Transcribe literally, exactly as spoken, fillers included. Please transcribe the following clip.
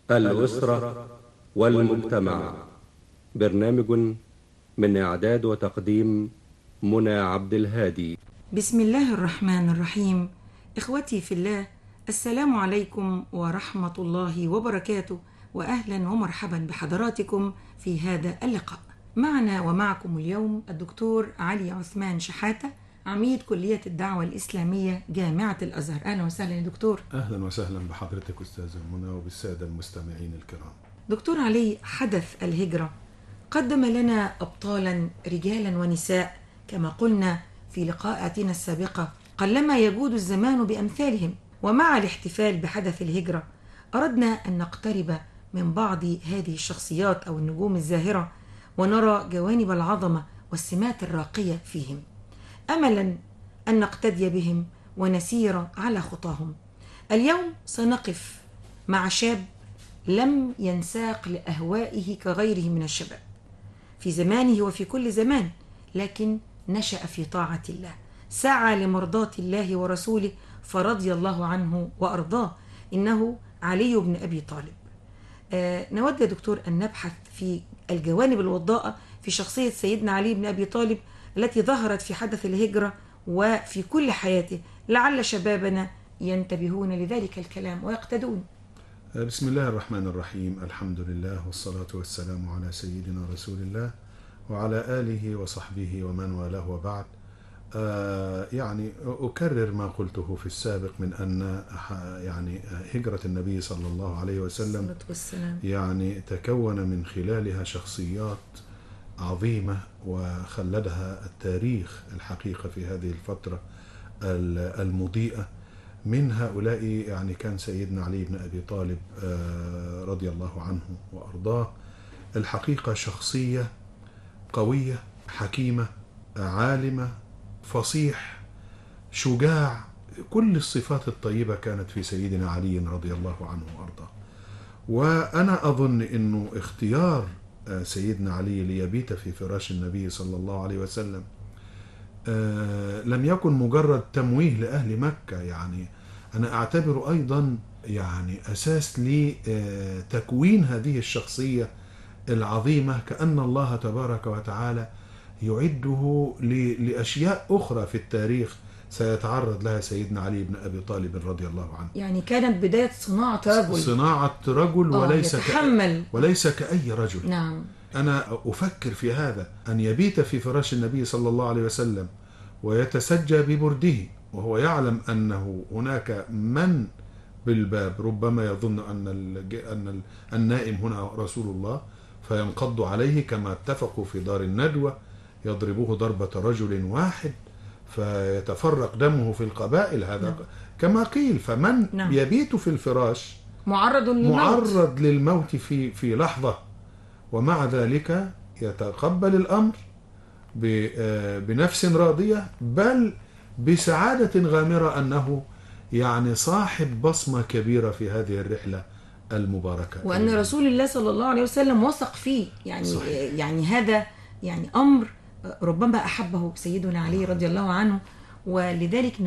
الأسرة والمجتمع. برنامج من إعداد وتقديم منى عبد الهادي. بسم الله الرحمن الرحيم. إخوتي في الله، السلام عليكم ورحمة الله وبركاته، وأهلا ومرحبا بحضراتكم في هذا اللقاء. معنا ومعكم اليوم الدكتور علي عثمان شحاتة، عميد كلية الدعوة الإسلامية جامعة الأزهر. أهلا وسهلا يا دكتور. أهلا وسهلا بحضرتك أستاذة منى وبالسادة المستمعين الكرام. دكتور علي، حدث الهجرة قدم لنا أبطالا رجالا ونساء كما قلنا في لقاءاتنا السابقة، قلما يجود الزمان بأمثالهم. ومع الاحتفال بحدث الهجرة أردنا أن نقترب من بعض هذه الشخصيات أو النجوم الزاهرة ونرى جوانب العظمة والسمات الراقية فيهم، أملا أن نقتدي بهم ونسير على خطاهم. اليوم سنقف مع شاب لم ينساق لأهوائه كغيره من الشباب في زمانه وفي كل زمان، لكن نشأ في طاعة الله، سعى لمرضاة الله ورسوله فرضي الله عنه وأرضاه. إنه علي بن أبي طالب. آه نود يا دكتور أن نبحث في الجوانب الوضاءة في شخصية سيدنا علي بن أبي طالب التي ظهرت في حدث الهجرة وفي كل حياته، لعل شبابنا ينتبهون لذلك الكلام ويقتدون. بسم الله الرحمن الرحيم. الحمد لله والصلاة والسلام على سيدنا رسول الله وعلى آله وصحبه ومن والاه وبعد. آه يعني أكرر ما قلته في السابق من أن يعني هجرة النبي صلى الله عليه وسلم يعني تكون من خلالها شخصيات عظيمة وخلدها التاريخ الحقيقة في هذه الفترة المضيئة. من هؤلاء يعني كان سيدنا علي بن أبي طالب رضي الله عنه وأرضاه الحقيقة شخصية قوية حكيمة عالمة فصيح شجاع، كل الصفات الطيبة كانت في سيدنا علي رضي الله عنه وأرضاه. وأنا أظن أنه اختيار سيدنا علي ليبيت في فراش النبي صلى الله عليه وسلم لم يكن مجرد تمويه لأهل مكة، يعني أنا أعتبر أيضا يعني أساس لتكوين هذه الشخصية العظيمة، كأن الله تبارك وتعالى يعده لأشياء أخرى في التاريخ سيتعرض لها سيدنا علي بن أبي طالب رضي الله عنه. يعني كانت بداية صناعة رجل صناعة رجل وليس يتحمل ك... وليس كأي رجل. نعم. أنا أفكر في هذا، أن يبيت في فراش النبي صلى الله عليه وسلم ويتسجى ببرده وهو يعلم أنه هناك من بالباب ربما يظن أن أن النائم هنا رسول الله، فينقض عليه كما اتفقوا في دار الندوة، يضربوه ضربة رجل واحد فيتفرق دمه في القبائل. هذا نعم. كما قيل. فمن نعم. يبيت في الفراش معرض للموت, معرض للموت في في لحظة، ومع ذلك يتقبل الأمر بنفس راضية، بل بسعادة غامرة أنه يعني صاحب بصمة كبيرة في هذه الرحلة المباركة، وأن رسول الله صلى الله عليه وسلم وثق فيه. يعني صحيح. يعني هذا يعني أمر ربما أحبه سيدنا علي رضي الله عنه، ولذلك